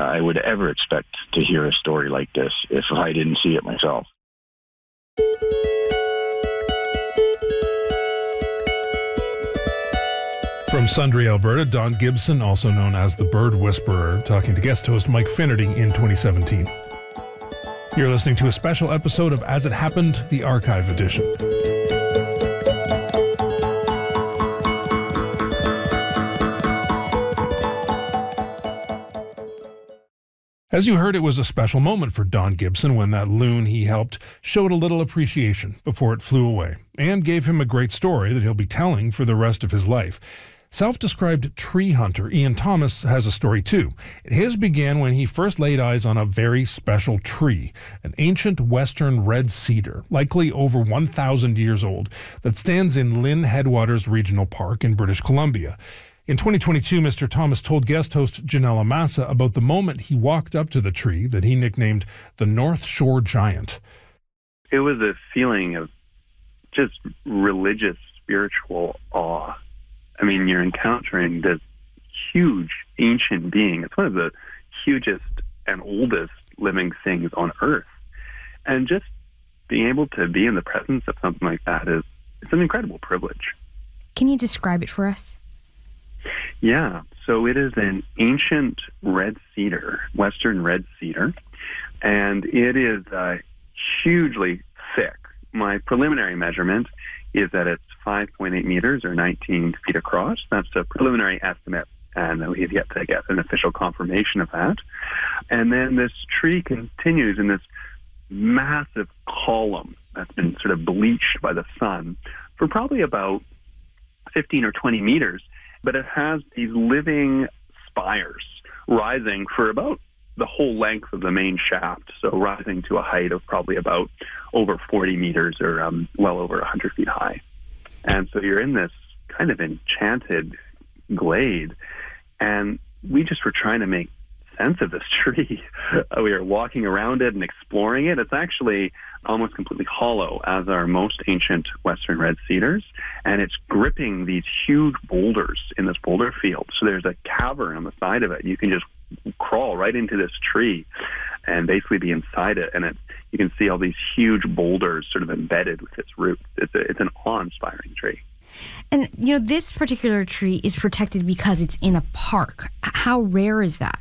I would ever expect to hear a story like this if I didn't see it myself. From Sundre, Alberta, Don Gibson, also known as the Bird Whisperer, talking to guest host Mike Finnerty in 2017. You're listening to a special episode of As It Happened, the Archive Edition. As you heard, it was a special moment for Don Gibson when that loon he helped showed a little appreciation before it flew away, and gave him a great story that he'll be telling for the rest of his life. Self-described tree hunter Ian Thomas has a story too. His began when he first laid eyes on a very special tree, an ancient western red cedar, likely over 1,000 years old, that stands in Lynn Headwaters Regional Park in British Columbia. In 2022, Mr. Thomas told guest host Janelle Massa about the moment he walked up to the tree that he nicknamed the North Shore Giant. It was a feeling of just religious, spiritual awe. I mean, you're encountering this huge, ancient being. It's one of the hugest and oldest living things on Earth. And just being able to be in the presence of something like that it's an incredible privilege. Can you describe it for us? Yeah, so it is an ancient red cedar, western red cedar, and it is hugely thick. My preliminary measurement is that it's 5.8 meters or 19 feet across. That's a preliminary estimate, and we've yet to get an official confirmation of that. And then this tree continues in this massive column that's been sort of bleached by the sun for probably about 15 or 20 meters. But it has these living spires rising for about the whole length of the main shaft, so rising to a height of probably about over 40 meters or well over 100 feet high. And so you're in this kind of enchanted glade, and we just were trying to make sense of this tree. We were walking around it and exploring it. It's actually almost completely hollow, as are most ancient western red cedars, and it's gripping these huge boulders in this boulder field. So there's a cavern on the side of it. You can just crawl right into this tree and basically be inside it, and you can see all these huge boulders sort of embedded with its roots. It's an awe-inspiring tree. And, this particular tree is protected because it's in a park. How rare is that?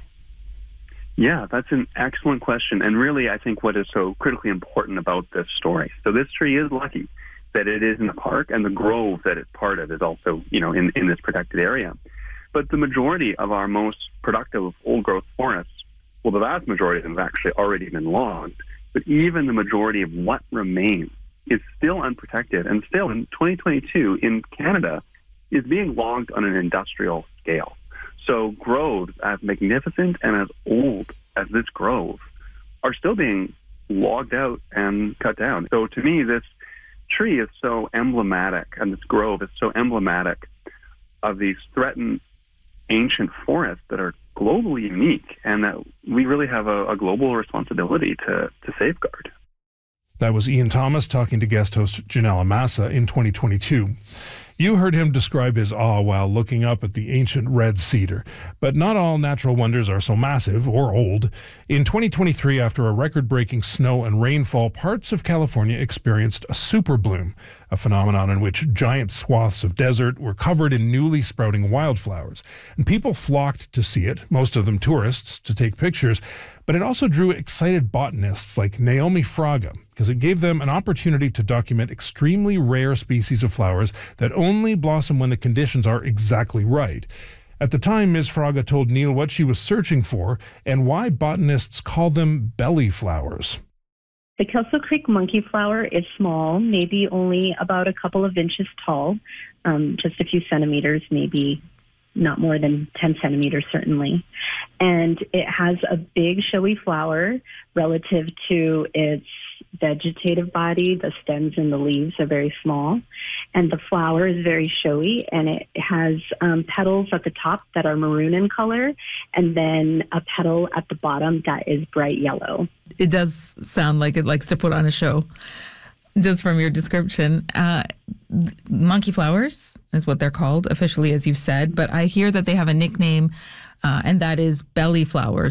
Yeah, that's an excellent question. And really, I think what is so critically important about this story. So this tree is lucky that it is in a park, and the grove that it's part of is also, in this protected area. But the majority of our most productive old-growth forests, well, the vast majority of them have actually already been logged. But even the majority of what remains is still unprotected, and still in 2022 in Canada is being logged on an industrial scale. So groves as magnificent and as old as this grove are still being logged out and cut down. So to me, this tree is so emblematic, and this grove is so emblematic of these threatened ancient forests that are globally unique, and that we really have a global responsibility to safeguard. That was Ian Thomas talking to guest host Janelle Massa in 2022. You heard him describe his awe while looking up at the ancient red cedar. But not all natural wonders are so massive or old. In 2023, after a record-breaking snow and rainfall, parts of California experienced a super bloom, a phenomenon in which giant swaths of desert were covered in newly sprouting wildflowers. And people flocked to see it, most of them tourists, to take pictures. But it also drew excited botanists like Naomi Fraga, because it gave them an opportunity to document extremely rare species of flowers that only blossom when the conditions are exactly right. At the time, Ms. Fraga told Neil what she was searching for and why botanists call them belly flowers. The Kelso Creek monkey flower is small, maybe only about a couple of inches tall, just a few centimeters, maybe not more than 10 centimeters, certainly. And it has a big, showy flower relative to its vegetative body. The stems and the leaves are very small. And the flower is very showy, and it has petals at the top that are maroon in color, and then a petal at the bottom that is bright yellow. It does sound like it likes to put on a show, just from your description. Monkey flowers is what they're called officially, as you said, but I hear that they have a nickname, and that is belly flowers.